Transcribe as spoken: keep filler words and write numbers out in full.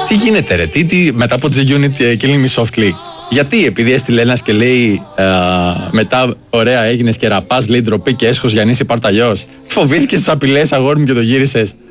Τι γίνεται ρε, τι, τι μετά από G-Unit uh, Killing Me Softly. Γιατί, επειδή έστειλε ένας και λέει uh, μετά ωραία έγινες και ραπάς, λέει ντροπή και έσχος Γιαννής Παρταλιός. Φοβήθηκες τις απειλές αγόρι μου και το γύρισες.